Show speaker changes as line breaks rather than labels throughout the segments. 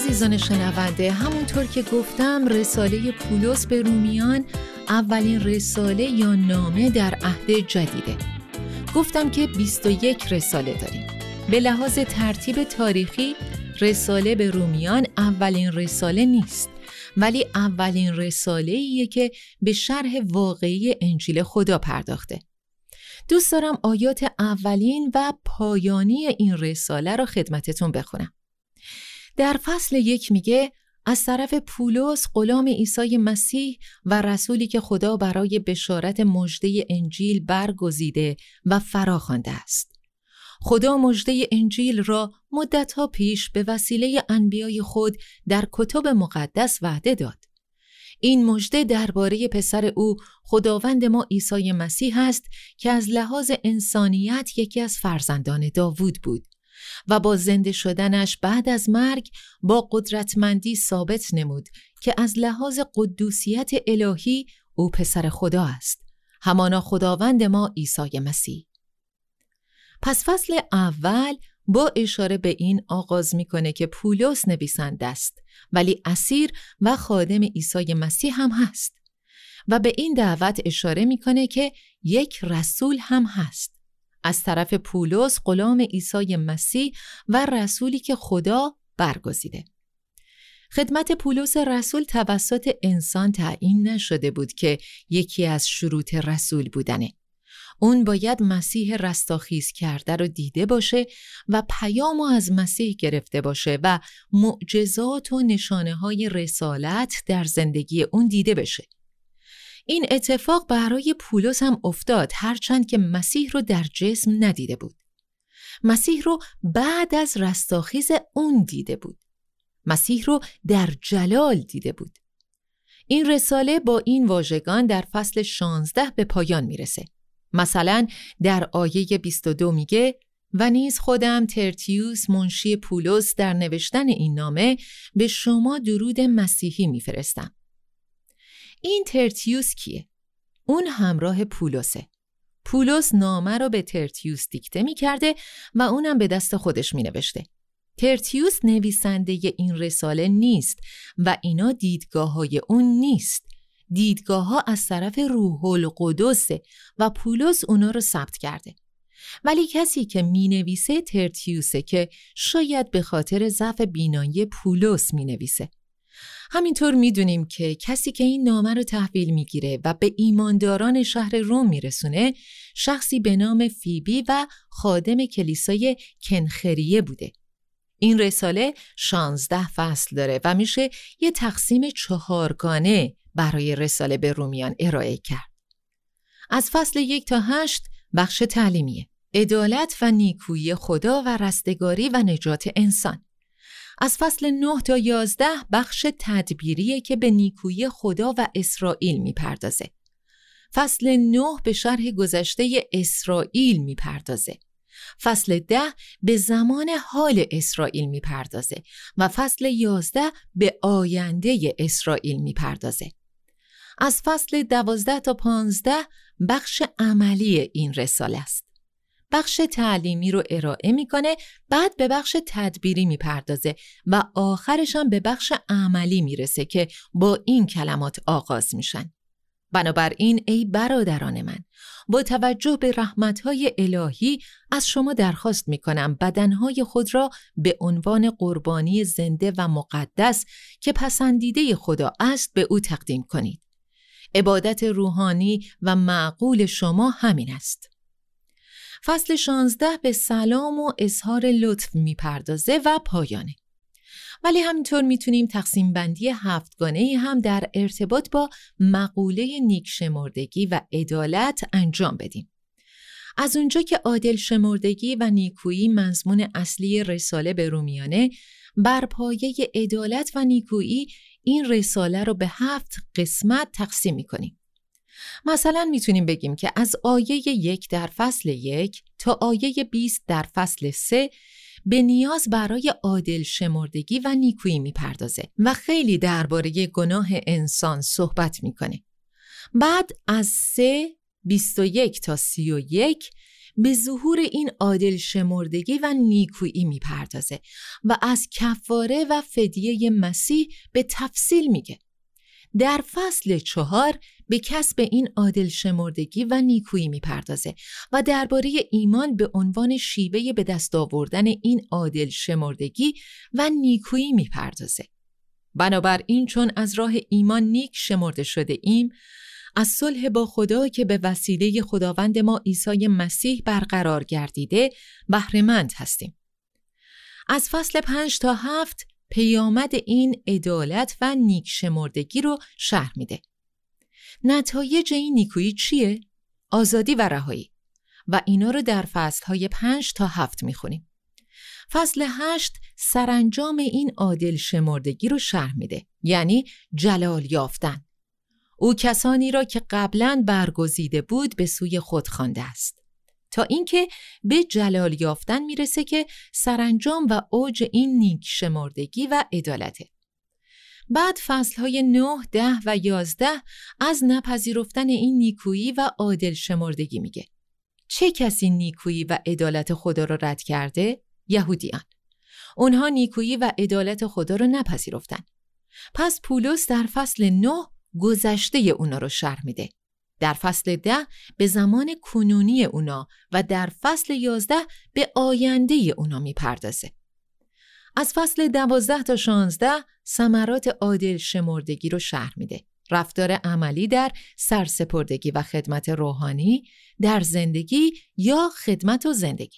عزیزان شنونده، همونطور که گفتم رساله پولس به رومیان اولین رساله یا نامه در عهد جدیده. گفتم که 21 رساله داریم. به لحاظ ترتیب تاریخی رساله به رومیان اولین رساله نیست، ولی اولین رساله‌ایه که به شرح واقعی انجیل خدا پرداخته. دوست دارم آیات اولین و پایانی این رساله رو خدمتتون بخونم. در فصل 1 میگه از طرف پولس غلام عیسی مسیح و رسولی که خدا برای بشارت مژده انجیل برگزیده و فراخوانده است. خدا مژده انجیل را مدتها پیش به وسیله انبیای خود در کتب مقدس وعده داد. این مژده درباره پسر او خداوند ما عیسی مسیح است که از لحاظ انسانیت یکی از فرزندان داوود بود و با زنده شدنش بعد از مرگ با قدرتمندی ثابت نمود که از لحاظ قدوسیت الهی او پسر خدا است، همانا خداوند ما عیسی مسیح. پس فصل اول با اشاره به این آغاز میکنه که پولس نویسنده است، ولی اسیر و خادم عیسی مسیح هم هست و به این دعوت اشاره میکنه که یک رسول هم هست از طرف پولس غلام عیسی مسیح و رسولی که خدا برگزیده. خدمت پولس رسول توسط انسان تعیین نشده بود که یکی از شروط رسول بودنه. اون باید مسیح رستاخیز کرده رو دیده باشه و پیامو از مسیح گرفته باشه و معجزات و نشانه‌های رسالت در زندگی اون دیده بشه. این اتفاق برای پولس هم افتاد، هرچند که مسیح رو در جسم ندیده بود. مسیح رو بعد از رستاخیز اون دیده بود. مسیح رو در جلال دیده بود. این رساله با این واژگان در فصل 16 به پایان میرسه. مثلا در آیه 22 میگه و نیز خودم ترتیوس منشی پولس در نوشتن این نامه به شما درود مسیحی میفرستم. این ترتیوس کیه؟ اون همراه پولسه. پولس نامه رو به ترتیوس دیکته میکرده و اونم به دست خودش مینوشته. ترتیوس نویسنده این رساله نیست و اینا دیدگاه‌های اون نیست. دیدگاه‌ها از طرف روح القدسه و پولس اونا رو ثبت کرده. ولی کسی که مینویسه ترتیوسه که شاید به خاطر ضعف بینایی پولس مینویسه. همینطور میدونیم که کسی که این نامه رو تحویل میگیره و به ایمانداران شهر روم میرسونه شخصی به نام فیبی و خادم کلیسای کنخریه بوده. این رساله 16 فصل داره و میشه یه تقسیم 4گانه برای رساله به رومیان ارائه کرد. از فصل 1 تا 8 بخش تعلیمیه، عدالت و نیکویی خدا و رستگاری و نجات انسان. از فصل 9 تا 11 بخش تدبیریه که به نیکویی خدا و اسرائیل میپردازه. فصل 9 به شرح گذشته اسرائیل میپردازه. فصل 10 به زمان حال اسرائیل میپردازه و فصل 11 به آینده اسرائیل میپردازه. از فصل 12 تا 15 بخش عملی این رساله است. بخش تعلیمی رو ارائه میکنه، بعد به بخش تدبیری میپردازه و آخرش هم به بخش عملی میرسه که با این کلمات آغاز میشن. بنابراین ای برادران من، با توجه به رحمت‌های الهی از شما درخواست میکنم بدنهای خود را به عنوان قربانی زنده و مقدس که پسندیده خدا است به او تقدیم کنید. عبادت روحانی و معقول شما همین است. فصل 16 به سلام و اظهار لطف میپردازه و پایانه. ولی همینطور میتونیم تقسیم بندی 7گانه‌ای هم در ارتباط با مقوله نیکشمردگی و عدالت انجام بدیم. از اونجا که عادل شمردگی و نیکویی مضمون اصلی رساله به رومیانه، بر پایه عدالت و نیکویی این رساله رو به 7 قسمت تقسیم میکنیم. مثلا میتونیم بگیم که از آیه 1 در فصل 1 تا آیه 20 در فصل 3 به نیاز برای عادل شمردگی و نیکویی میپردازه و خیلی درباره گناه انسان صحبت میکنه. بعد از 3:21 تا 31 به ظهور این عادل شمردگی و نیکویی میپردازه و از کفاره و فدیه مسیح به تفصیل میگه. در فصل 4 به کسب این عادل شمردگی و نیکویی میپردازه و درباره ایمان به عنوان شیوه به دست آوردن این عادل شمردگی و نیکویی میپردازه. بنابراین چون از راه ایمان نیک شمرده شده ایم، از صلح با خدا که به وسیله خداوند ما عیسی مسیح برقرار گردیده بهره‌مند هستیم. از فصل 5 تا 7 پیامد این عدالت و نیک شمردگی رو شرح میده. نتایج این نیکویی چیه؟ آزادی و رهایی. و اینا رو در فصلهای 5 تا 7 میخونیم. فصل 8 سرانجام این عادل شمردگی رو شرح میده، یعنی جلال یافتن. او کسانی را که قبلاً برگزیده بود به سوی خود خوانده است، تا اینکه به جلال یافتن میرسه که سرانجام و اوج این نیک شمردگی و عدالته. بعد فصلهای 9، 10 و 11 از نپذیرفتن این نیکویی و عادل شمردگی میگه. چه کسی نیکویی و عدالت خدا رو رد کرده؟ یهودیان. اونها نیکویی و عدالت خدا رو نپذیرفتن. پس پولس در فصل 9 گذشته اونا رو شرح میده. در فصل 10 به زمان کنونی اونا و در فصل 11 به آینده اونا میپردازه. از فصل 12 تا 16 ثمرات عادل شمردگی رو شرح میده. رفتار عملی در سرسپردگی و خدمت روحانی، در زندگی یا خدمت و زندگی.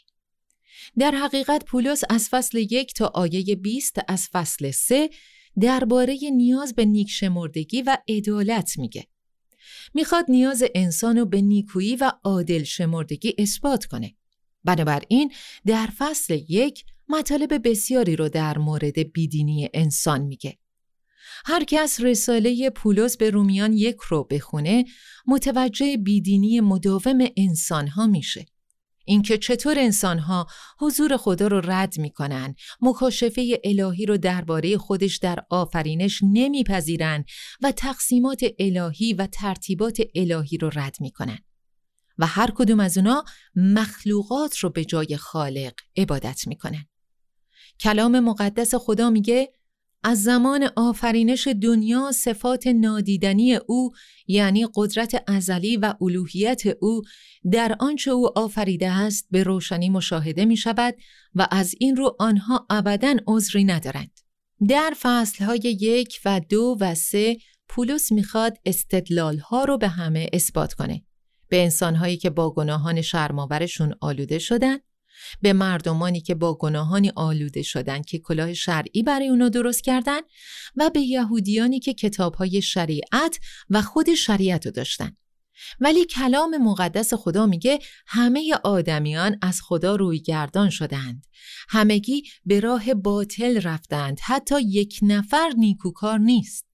در حقیقت پولس از فصل 1 تا آیه 20 از فصل 3 درباره نیاز به نیک شمردگی و عدالت میگه. میخواد نیاز انسان رو به نیکویی و عادل شمردگی اثبات کنه. بنابراین در فصل 1 مطالب بسیاری رو در مورد بیدینی انسان میگه. هر کس رساله پولس به رومیان 1 رو بخونه متوجه بیدینی مداوم انسانها میشه. اینکه چطور انسانها حضور خدا رو رد میکنن، مکاشفه الهی رو درباره خودش در آفرینش نمیپذیرن و تقسیمات الهی و ترتیبات الهی رو رد میکنن و هر کدوم از اونا مخلوقات رو به جای خالق عبادت میکنن. کلام مقدس خدا میگه از زمان آفرینش دنیا صفات نادیدنی او، یعنی قدرت ازلی و الوهیت او در آنچه او آفریده است به روشنی مشاهده می شود و از این رو آنها ابداً عذری ندارند. در فصلهای 1 و 2 و 3 پولس میخواد استدلالها رو به همه اثبات کنه. به انسانهایی که با گناهان شرم‌آورشون آلوده شدن، به مردمانی که با گناهانی آلوده شدن که کلاه شرعی برای اونا درست کردن و به یهودیانی که کتابهای شریعت و خود شریعت رو داشتن. ولی کلام مقدس خدا میگه همه آدمیان از خدا روی گردان شدند. همگی به راه باطل رفتند. حتی یک نفر نیکوکار نیست.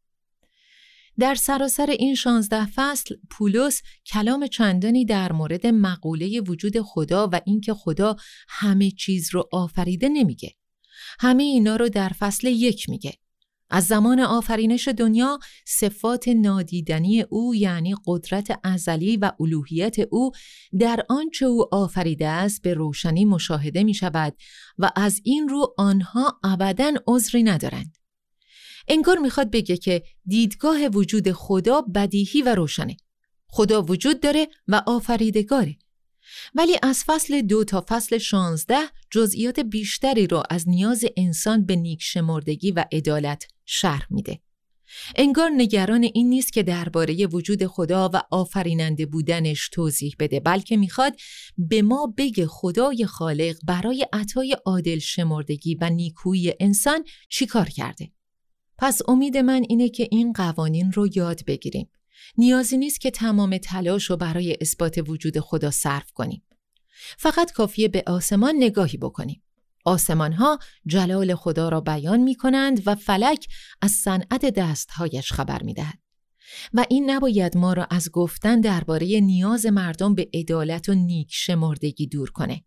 در سراسر این 16 فصل پولس کلام چندانی در مورد مقوله وجود خدا و اینکه خدا همه چیز رو آفریده نمیگه. همه اینا رو در فصل 1 میگه. از زمان آفرینش دنیا صفات نادیدنی او، یعنی قدرت ازلی و الوهیت او در آنچه او آفریده است به روشنی مشاهده می شود و از این رو آنها ابداً عذری ندارند. انگار میخواد بگه که دیدگاه وجود خدا بدیهی و روشنه. خدا وجود داره و آفریدگاره. ولی از فصل 2 تا فصل 16 جزئیات بیشتری رو از نیاز انسان به نیک شمردگی و عدالت شرح میده. انگار نگران این نیست که درباره وجود خدا و آفریننده بودنش توضیح بده، بلکه میخواد به ما بگه خدای خالق برای عطای عادل شمردگی و نیکویی انسان چی کار کرده. پس امید من اینه که این قوانین رو یاد بگیریم. نیازی نیست که تمام تلاش رو برای اثبات وجود خدا صرف کنیم. فقط کافیه به آسمان نگاهی بکنیم. آسمان‌ها جلال خدا را بیان می‌کنند و فلک از صنعت دست‌هایش خبر می‌دهد. و این نباید ما را از گفتن درباره نیاز مردم به عدالت و نیک شمردگی دور کنه.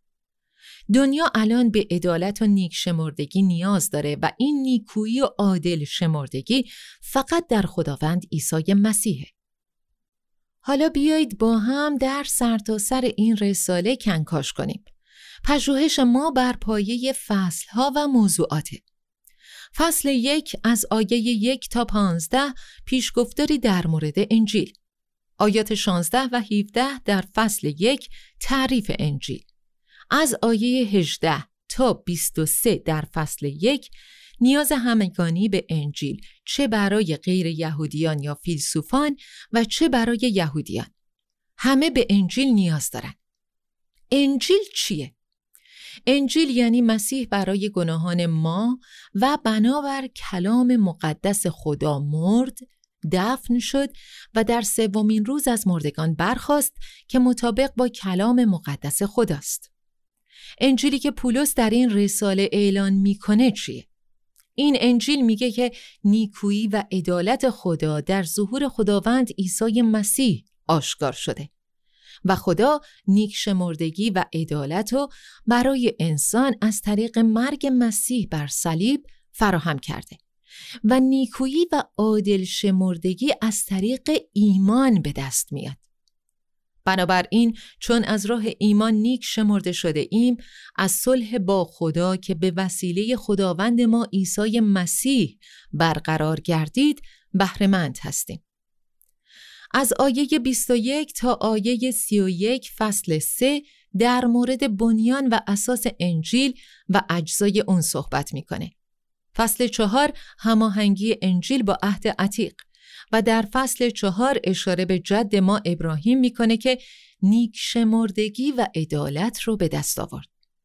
دنیا الان به عدالت و نیک شمردگی نیاز داره و این نیکویی و عادل شمردگی فقط در خداوند عیسی مسیحه. حالا بیایید با هم در سرتاسر این رساله کنکاش کنیم. پژوهش ما بر پایه فصلها و موضوعاته. فصل 1 از آیه 1 تا 15 پیشگفتاری در مورد انجیل. آیات 16 و 17 در فصل 1 تعریف انجیل. از آیه 18 تا 23 در فصل 1 نیاز همگانی به انجیل، چه برای غیر یهودیان یا فیلسوفان و چه برای یهودیان. همه به انجیل نیاز دارن. انجیل چیه؟ انجیل یعنی مسیح برای گناهان ما و بنابر کلام مقدس خدا مرد، دفن شد و در سومین روز از مردگان برخاست که مطابق با کلام مقدس خداست. انجیلی که پولس در این رساله اعلان میکنه چیه؟ این انجیل میگه که نیکویی و عدالت خدا در ظهور خداوند عیسی مسیح آشکار شده و خدا نیک شمردگی و عدالت رو برای انسان از طریق مرگ مسیح بر صلیب فراهم کرده و نیکویی و عادل شمردگی از طریق ایمان به دست میاد. بنابراین چون از راه ایمان نیک شمرده شده ایم، از صلح با خدا که به وسیله خداوند ما عیسی مسیح برقرار گردید بهره‌مند هستیم. از آیه 21 تا آیه 31 فصل 3 در مورد بنیان و اساس انجیل و اجزای اون صحبت میکنه. فصل 4 هماهنگی انجیل با عهد عتیق و در فصل 4 اشاره به جد ما ابراهیم میکنه که نیک شمردگی و عدالت رو به دست آورد.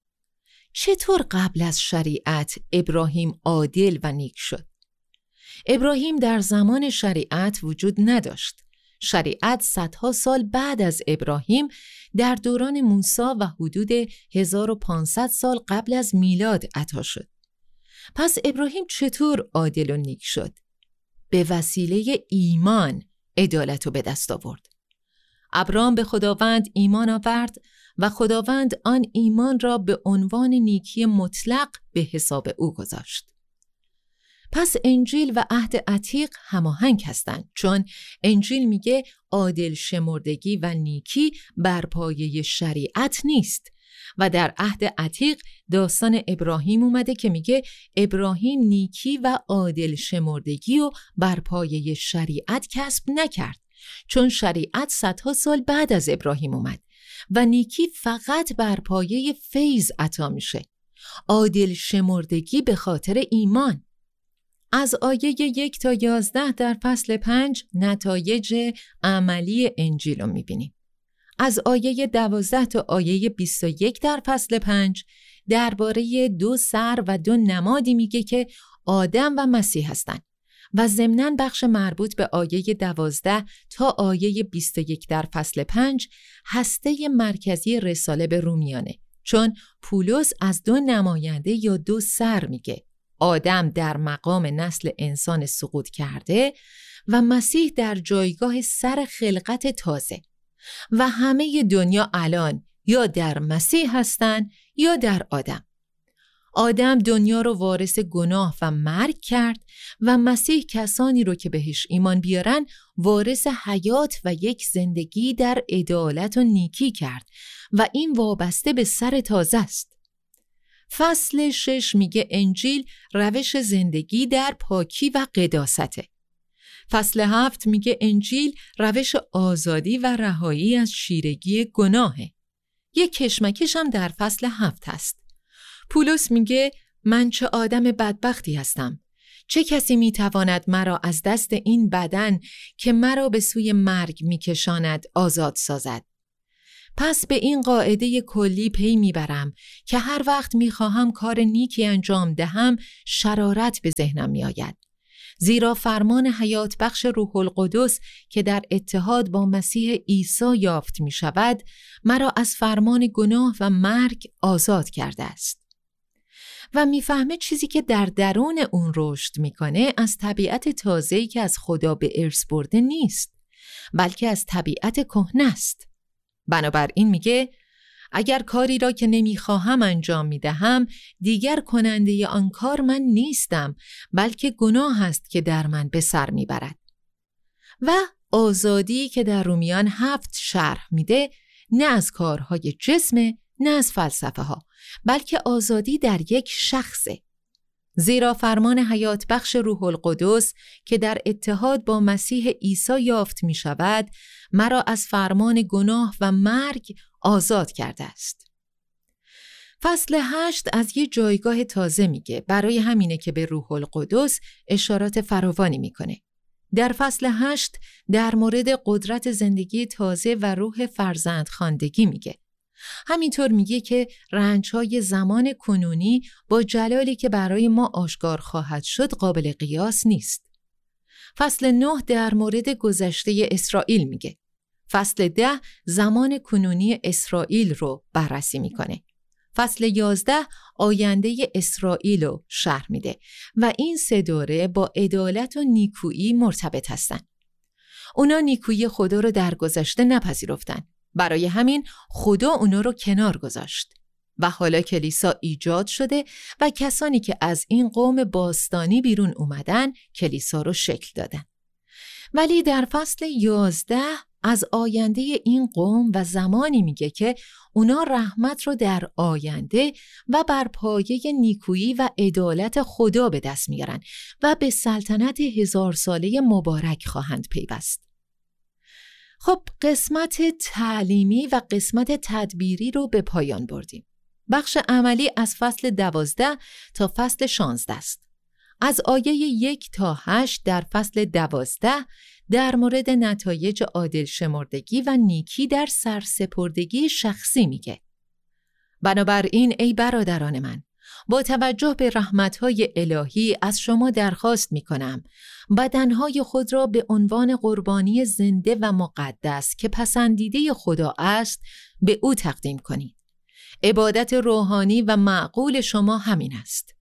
چطور قبل از شریعت ابراهیم عادل و نیک شد؟ ابراهیم در زمان شریعت وجود نداشت. شریعت صدها سال بعد از ابراهیم در دوران موسی و حدود 1500 سال قبل از میلاد عطا شد. پس ابراهیم چطور عادل و نیک شد؟ به وسیله ایمان عدالت رو به دست آورد. ابرام به خداوند ایمان آورد و خداوند آن ایمان را به عنوان نیکی مطلق به حساب او گذاشت. پس انجیل و عهد عتیق هماهنگ هستند، چون انجیل میگه عادل شمردگی و نیکی بر پایه شریعت نیست و در عهد عتیق داستان ابراهیم اومده که میگه ابراهیم نیکی و عادل شمردگی رو بر پایه شریعت کسب نکرد، چون شریعت صدها سال بعد از ابراهیم اومد و نیکی فقط بر پایه فیض عطا میشه. عادل شمردگی به خاطر ایمان. از آیه 1 تا 11 در فصل 5 نتایج عملی انجیل رو میبینیم. از آیه 12 تا آیه 21 در فصل 5 درباره 2 سر و 2 نمادی میگه که آدم و مسیح هستند و ضمناً بخش مربوط به آیه 12 تا آیه 21 در فصل 5 هسته مرکزی رساله به رومیانه، چون پولس از 2 نماینده یا 2 سر میگه. آدم در مقام نسل انسان سقوط کرده و مسیح در جایگاه سر خلقت تازه و همه دنیا الان یا در مسیح هستن یا در آدم. آدم دنیا رو وارث گناه و مرگ کرد و مسیح کسانی رو که بهش ایمان بیارن وارث حیات و یک زندگی در عدالت و نیکی کرد و این وابسته به سر تازه است. فصل 6 میگه انجیل روش زندگی در پاکی و قداسته. فصل 7 میگه انجیل روش آزادی و رهایی از شیرگی گناهه. یک کشمکش هم در فصل 7 هست. پولس میگه من چه آدم بدبختی هستم. چه کسی میتواند مرا از دست این بدن که مرا به سوی مرگ میکشاند آزاد سازد؟ پس به این قاعده کلی پی میبرم که هر وقت میخواهم کار نیکی انجام دهم شرارت به ذهنم میآید. زیرا فرمان حیات بخش روح القدس که در اتحاد با مسیح عیسی یافت می شود مرا از فرمان گناه و مرگ آزاد کرده است. و میفهمه چیزی که در درون اون رشد میکنه از طبیعت تازه‌ای که از خدا به ارث برده نیست، بلکه از طبیعت کهنه است. بنابراین میگه اگر کاری را که نمیخواهم انجام میدهم دیگر کننده آن کار من نیستم، بلکه گناه است که در من به سر میبرد. و آزادی که در رومیان 7 شرح میده نه از کارهای جسمه، نه از فلسفه ها، بلکه آزادی در یک شخصه. زیرا فرمان حیات بخش روح القدس که در اتحاد با مسیح عیسی یافت می شود، مرا از فرمان گناه و مرگ آزاد کرده است. فصل 8 از یه جایگاه تازه میگه، برای همینه که به روح القدس اشارات فراوانی میکنه. در فصل 8 در مورد قدرت زندگی تازه و روح فرزندخواندگی میگه. همینطور میگه که رنج‌های زمان کنونی با جلالی که برای ما آشکار خواهد شد قابل قیاس نیست. فصل 9 در مورد گذشته اسرائیل میگه. فصل 10 زمان کنونی اسرائیل رو بررسی میکنه. فصل 11 آینده اسرائیل رو شرح میده و این 3 دوره با عدالت و نیکویی مرتبط هستن. اونا نیکویی خدا رو در گذشته نپذیرفتن. برای همین خدا اونا رو کنار گذاشت و حالا کلیسا ایجاد شده و کسانی که از این قوم باستانی بیرون اومدن کلیسا رو شکل دادن. ولی در فصل 11 از آینده این قوم و زمانی میگه که اونا رحمت رو در آینده و بر پایه نیکویی و عدالت خدا به دست میارن و به سلطنت 1000 ساله مبارک خواهند پیوست. خب قسمت تعلیمی و قسمت تدبیری رو به پایان بردیم. بخش عملی از فصل 12 تا فصل 16 است. از آیه 1 تا 8 در فصل 12 در مورد نتایج عادل شمردگی و نیکی در سرسپردگی شخصی میگه. بنابراین ای برادران من، با توجه به رحمت‌های الهی از شما درخواست می‌کنم بدنهای خود را به عنوان قربانی زنده و مقدس که پسندیده خدا است به او تقدیم کنید. عبادت روحانی و معقول شما همین است.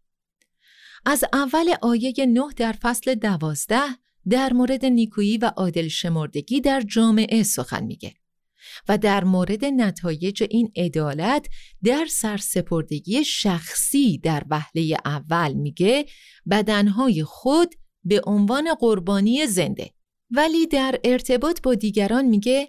از اول آیه 9 در فصل 12 در مورد نیکویی و عادل شمردگی در جامعه سخن میگه و در مورد نتایج این عدالت در سرسپردگی شخصی در وهله اول میگه بدنهای خود به عنوان قربانی زنده، ولی در ارتباط با دیگران میگه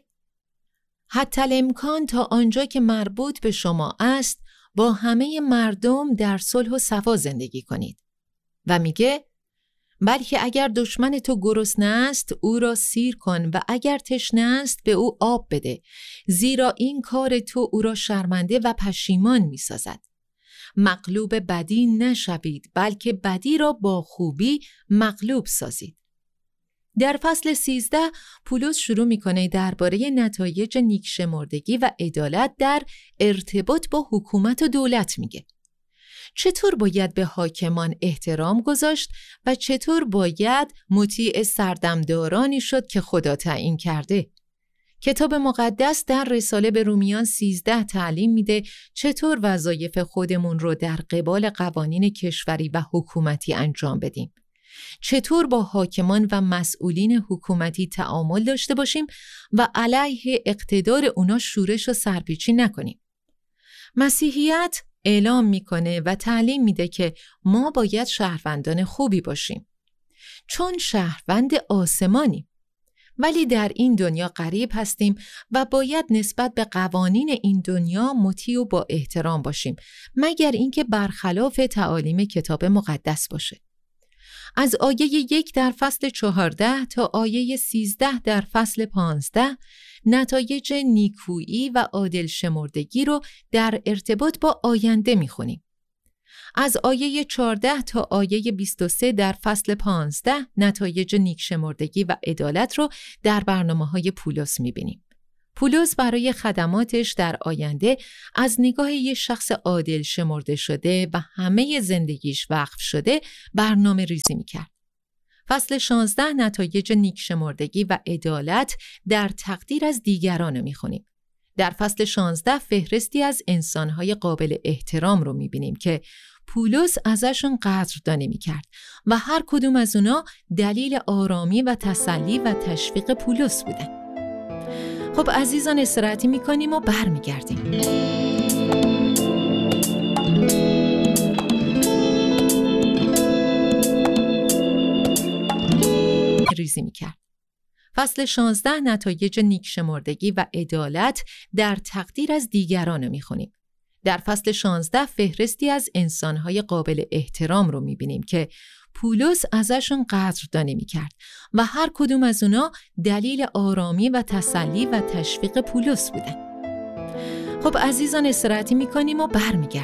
حتی الامکان تا آنجا که مربوط به شما است با همه مردم در صلح و صفا زندگی کنید و میگه بلکه اگر دشمن تو گرسنه است او را سیر کن و اگر تشنه است به او آب بده، زیرا این کار تو او را شرمنده و پشیمان می‌سازد. مغلوب بدی نشوید بلکه بدی را با خوبی مغلوب سازید. در فصل 13 پولس شروع می‌کنه درباره نتایج نیکشمردگی و عدالت در ارتباط با حکومت و دولت میگه. چطور باید به حاکمان احترام گذاشت و چطور باید مطیع سردمدارانی شد که خدا تعیین کرده. کتاب مقدس در رساله به رومیان 13 تعلیم میده چطور وظایف خودمون رو در قبال قوانین کشوری و حکومتی انجام بدیم. چطور با حاکمان و مسئولین حکومتی تعامل داشته باشیم و علیه اقتدار اونا شورش و سرپیچی نکنیم. مسیحیت اعلام میکنه و تعلیم میده که ما باید شهروندان خوبی باشیم چون شهروند آسمانیم، ولی در این دنیا غریب هستیم و باید نسبت به قوانین این دنیا مطیع و با احترام باشیم مگر اینکه برخلاف تعالیم کتاب مقدس باشه. از آیه 1 در فصل 14 تا آیه 13 در فصل 15 نتایج نیکویی و عادل شمردگی رو در ارتباط با آینده میخونیم. از آیه 14 تا آیه 23 در فصل 15 نتایج نیکشمردگی و عدالت رو در برنامه‌های پولس میبینیم. پولس برای خدماتش در آینده از نگاه یک شخص عادل شمرده شده و همه زندگیش وقف شده برنامه ریزی میکرد. فصل 16 نتایج نیکشمردگی و عدالت در تقدیر از دیگران رو میخونیم. در فصل 16 فهرستی از انسانهای قابل احترام رو میبینیم که پولس ازشون قدردانی میکرد و هر کدوم از اونا دلیل آرامی و تسلی و تشویق پولس بودن. خب عزیزان استراحتی میکنیم و برمیگردیم. ریزی میکرد. فصل 16 نتایج نیکشمردگی و عدالت در تقدیر از دیگران رو میخونیم. در فصل 16 فهرستی از انسانهای قابل احترام رو میبینیم که پولس ازشون قدردانی میکرد و هر کدوم از اونا دلیل آرامی و تسلی و تشویق پولس بودن. خب عزیزان، استراحتی میکنیم و برمیگردیم.